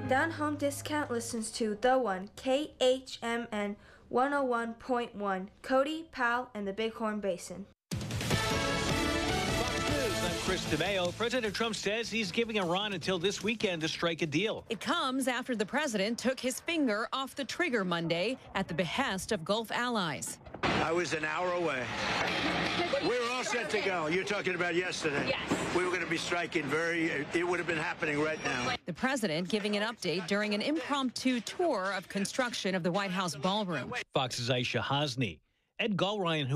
Down Home Discount listens to The One, KHMN 101.1, Cody, Powell, and the Bighorn Basin. I'm Chris DeMeo. President Trump says he's giving Iran until this weekend to strike a deal. It comes after the president took his finger off the trigger Monday at the behest of Gulf allies. I was an hour away. We were all set to go. You're talking about yesterday. Yes. We were going to be striking it would have been happening right now. The president giving an update during an impromptu tour of construction of the White House ballroom. Fox's Aisha Hasni. Ed Gulryan, who